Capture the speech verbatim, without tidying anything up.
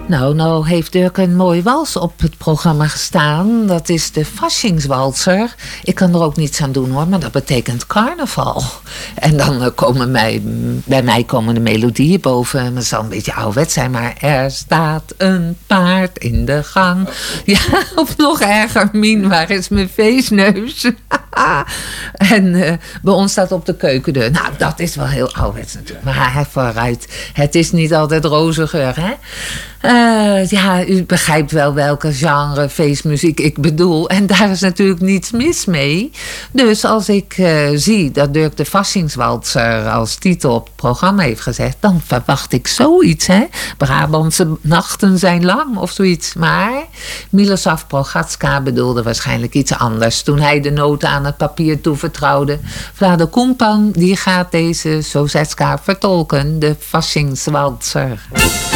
Nou, nou heeft Dirk een mooi wals op het programma gestaan. Dat is de Faschingswalser. Ik kan er ook niets aan doen hoor, maar dat betekent carnaval. En dan uh, komen mij, bij mij komen de melodieën boven. En dat zal een beetje ouderwets zijn, maar er staat een paard in de gang. Ja, of nog erger, Mien, waar is mijn feestneus? En uh, bij ons staat op de keukendeur. Nou, dat is wel heel ouderwets natuurlijk. Maar vooruit, het is niet altijd roze geur, hè? Uh, ja, u begrijpt wel welke genre feestmuziek ik bedoel. En daar is natuurlijk niets mis mee. Dus als ik uh, zie dat Dirk de Faschingswalser als titel op het programma heeft gezet, dan verwacht ik zoiets, hè. Brabantse nachten zijn lang of zoiets. Maar Miloslav Progatska bedoelde waarschijnlijk iets anders toen hij de noten aan het papier toevertrouwde. Vlado Koempan, die gaat deze Sozetska vertolken, de Faschingswalser.